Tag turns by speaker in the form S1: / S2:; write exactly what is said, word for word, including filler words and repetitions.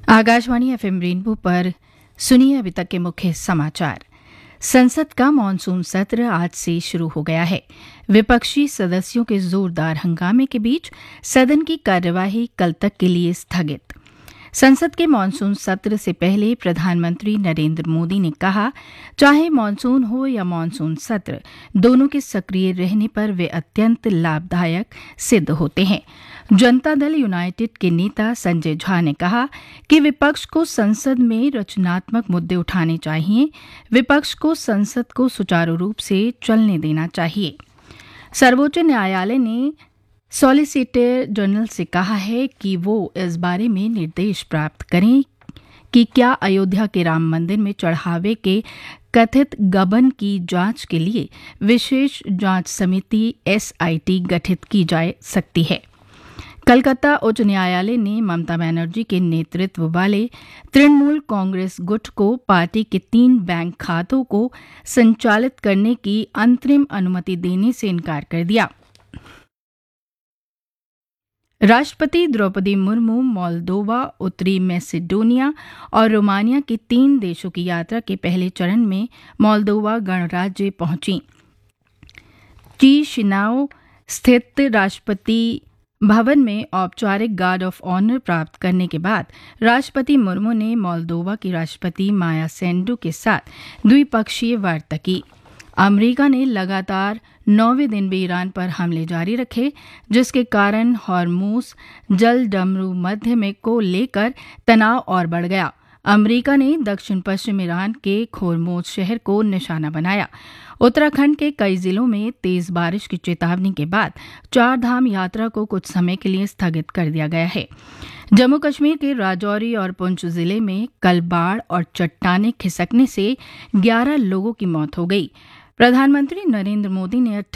S1: Akashvani FM rainbow पर सुनिए अभी तक के मुख्य समाचार। संसद का मानसून सत्र आज से शुरू हो गया है। विपक्षी सदस्यों के जोरदार हंगामे के बीच सदन की कार्यवाही कल तक के लिए स्थगित। संसद के मानसून सत्र से पहले प्रधानमंत्री नरेंद्र मोदी ने कहा, चाहे मानसून हो या मानसून सत्र, दोनों के सक्रिय रहने पर वे अत्यंत लाभदायक सिद्ध होते हैं। जनता दल यूनाइटेड के नेता संजय झा ने कहा कि विपक्ष को संसद में रचनात्मक मुद्दे उठाने चाहिए, विपक्ष को संसद को सुचारू रूप से चलने देना चाहिए। सर्वोच्च न्यायालय ने सॉलिसिटर जनरल से कहा है कि वो इस बारे में निर्देश प्राप्त करें कि क्या अयोध्या के राम मंदिर में चढ़ावे के कथित गबन की जांच के लिए विशेष जांच समिति एसआईटी गठित की जा सकती है। कलकत्ता उच्च न्यायालय ने ममता बनर्जी के नेतृत्व वाले तृणमूल कांग्रेस गुट को पार्टी के तीन बैंक खातों को संचालित करने की अंतरिम अनुमति देने से इनकार कर दिया। राष्ट्रपति द्रौपदी मुर्मू मोल्दोवा, उत्तरी मैसेडोनिया और रोमानिया की तीन देशों की यात्रा के पहले चरण में मोल्दोवा गणराज्य पहुंची। चिशिनाओ स्थित राष्ट्रपति भवन में औपचारिक गार्ड ऑफ ऑनर प्राप्त करने के बाद राष्ट्रपति मुर्मू ने मोल्दोवा की राष्ट्रपति माया सेंडू के साथ द्विपक्षीय वार्ता की। अमेरिका ने लगातार नौवें दिन भी ईरान पर हमले जारी रखे, जिसके कारण हॉर्मुज जलडमरू मध्य में को लेकर तनाव और बढ़ गया। अमेरिका ने दक्षिण पश्चिम ईरान के खोरमोज शहर को निशाना बनाया। उत्तराखंड के कई जिलों में तेज बारिश की चेतावनी के बाद चार धाम यात्रा को कुछ समय के लिए स्थगित कर दिया गया है। जम्मू कश्मीर के राजौरी और पुंछ जिले में कल बाढ़ और चट्टानें खिसकने से ग्यारह लोगों की मौत हो गई। प्रधानमंत्री नरेंद्र मोदी ने